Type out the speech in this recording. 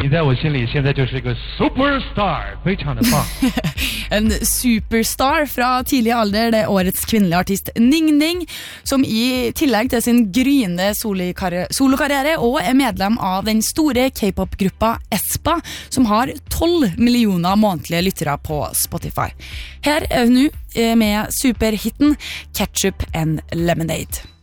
你在我心里现在就是一个 superstar， 非常的棒。 En superstar fra tidlig alder, det årets kvinnelige artist Ning Ning, som i tillegg til sin gryende solokarriere og medlem av den store K-pop-gruppa Aespa, som har 12 millioner månedlige lyttere på Spotify. Her hun nå med superhitten Ketchup and Lemonade.